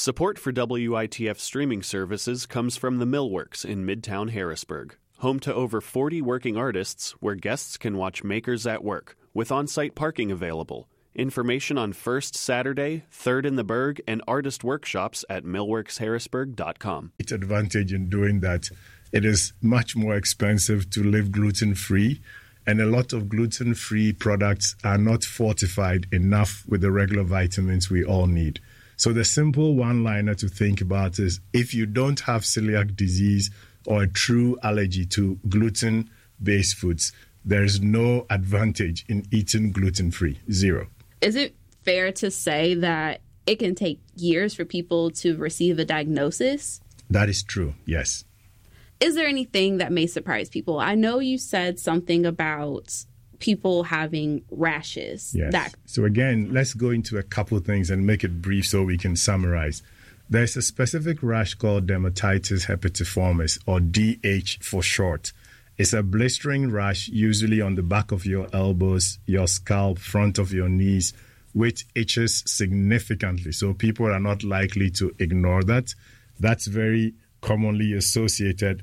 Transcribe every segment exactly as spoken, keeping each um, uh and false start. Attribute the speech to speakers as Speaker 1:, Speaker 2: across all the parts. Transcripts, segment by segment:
Speaker 1: Support for W I T F streaming services comes from the Millworks in Midtown Harrisburg, home to over forty working artists where guests can watch makers at work, with on-site parking available. Information on First Saturday, Third in the Berg, and artist workshops at millworks harrisburg dot com.
Speaker 2: Its advantage in doing that, it is much more expensive to live gluten-free, and a lot of gluten-free products are not fortified enough with the regular vitamins we all need. So the simple one-liner to think about is if you don't have celiac disease or a true allergy to gluten-based foods, there's no advantage in eating gluten-free. Zero.
Speaker 3: Is it fair to say that it can take years for people to receive a diagnosis?
Speaker 2: That is true, yes.
Speaker 3: Is there anything that may surprise people? I know you said something about people having rashes.
Speaker 2: Yes.
Speaker 3: That-
Speaker 2: so again, let's go into a couple of things and make it brief so we can summarize. There's a specific rash called dermatitis herpetiformis, or D H for short. It's a blistering rash, usually on the back of your elbows, your scalp, front of your knees, which itches significantly. So people are not likely to ignore that. That's very commonly associated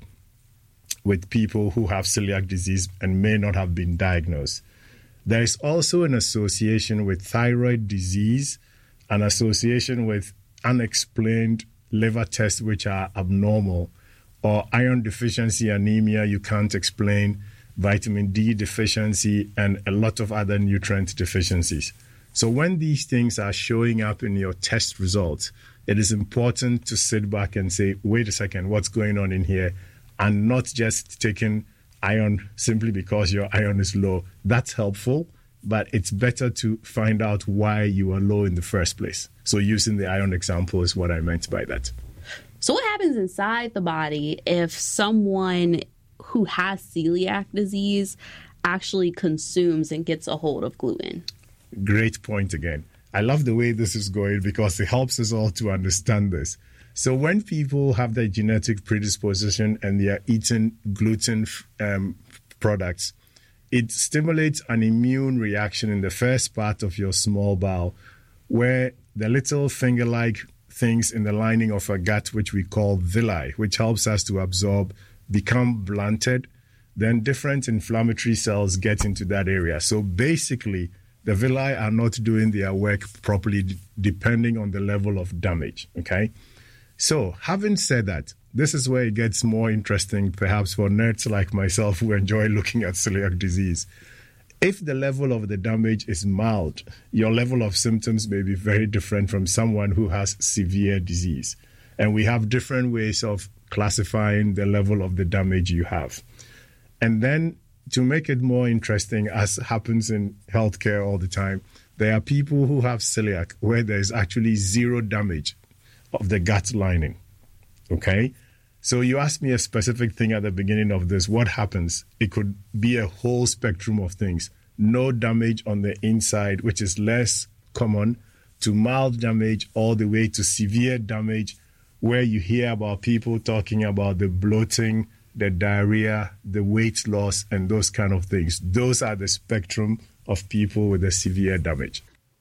Speaker 2: with people who have celiac disease and may not have been diagnosed. There is also an association with thyroid disease, an association with unexplained liver tests which are abnormal, or iron deficiency anemia you can't explain, vitamin D deficiency, and a lot of other nutrient deficiencies. So when these things are showing up in your test results, it is important to sit back and say, wait a second, what's going on in here? And not just taking iron simply because your iron is low. That's helpful, but it's better to find out why you are low in the first place. So using the iron example is what I meant by that.
Speaker 3: So what happens inside the body if someone who has celiac disease actually consumes and gets a hold of gluten?
Speaker 2: Great point again. I love the way this is going because it helps us all to understand this. So when people have their genetic predisposition and they are eating gluten um, products, it stimulates an immune reaction in the first part of your small bowel, where the little finger-like things in the lining of our gut, which we call villi, which helps us to absorb, become blunted. Then different inflammatory cells get into that area. So basically, the villi are not doing their work properly d- depending on the level of damage, okay? So, having said that, this is where it gets more interesting, perhaps for nerds like myself who enjoy looking at celiac disease. If the level of the damage is mild, your level of symptoms may be very different from someone who has severe disease. And we have different ways of classifying the level of the damage you have. And then, to make it more interesting, as happens in healthcare all the time, there are people who have celiac where there is actually zero damage of the gut lining, okay? So you asked me a specific thing at the beginning of this. What happens? It could be a whole spectrum of things. No damage on the inside, which is less common, to mild damage, all the way to severe damage, where you hear about people talking about the bloating, the diarrhea, the weight loss, and those kind of things. Those are the spectrum of people with the severe damage.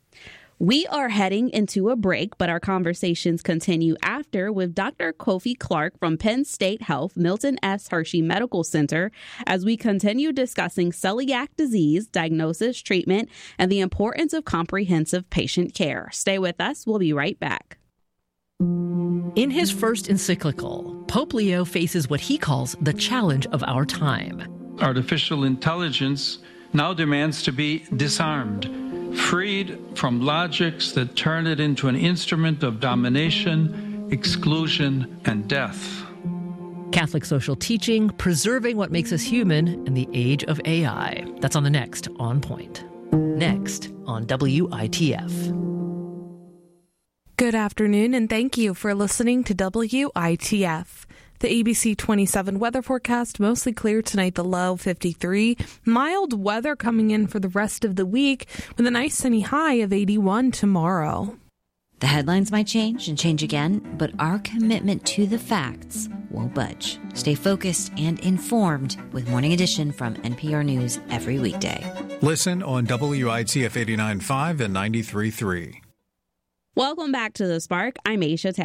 Speaker 3: We are heading into a break, but our conversations continue after with Doctor Kofi Clark from Penn State Health Milton S. Hershey Medical Center as we continue discussing celiac disease, diagnosis, treatment, and the importance of comprehensive patient care. Stay with us. We'll be right back.
Speaker 4: In his first encyclical, Pope Leo faces what he calls the challenge of our time.
Speaker 5: Artificial intelligence now demands to be disarmed, freed from logics that turn it into an instrument of domination, exclusion, and death.
Speaker 4: Catholic social teaching, preserving what makes us human in the age of A I. That's on the next On Point. Next on W I T F.
Speaker 6: Good afternoon, and thank you for listening to W I T F. The A B C twenty-seven weather forecast, mostly clear tonight, the low fifty-three. Mild weather coming in for the rest of the week with a nice sunny high of eighty-one tomorrow.
Speaker 7: The headlines might change and change again, but our commitment to the facts won't budge. Stay focused and informed with Morning Edition from N P R News every weekday.
Speaker 8: Listen on W I T F eighty-nine point five and ninety-three point three.
Speaker 3: Welcome back to The Spark. I'm Aisha